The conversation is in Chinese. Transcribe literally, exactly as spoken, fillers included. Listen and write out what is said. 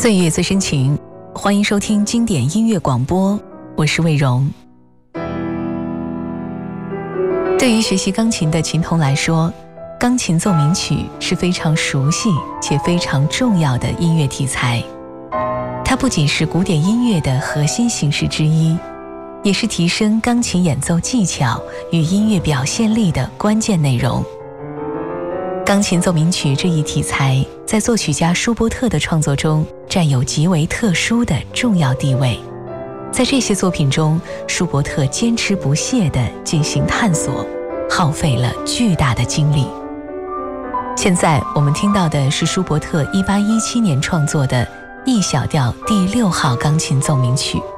岁月最深情，欢迎收听经典音乐广播，我是魏荣。对于学习钢琴的琴童来说，钢琴奏鸣曲是非常熟悉且非常重要的音乐题材。它不仅是古典音乐的核心形式之一，也是提升钢琴演奏技巧与音乐表现力的关键内容。钢琴奏鸣曲这一题材在作曲家舒伯特的创作中占有极为特殊的重要地位。在这些作品中，舒伯特坚持不懈地进行探索，耗费了巨大的精力。现在我们听到的是舒伯特一八一七年创作的 E 小调第六号钢琴奏鸣曲。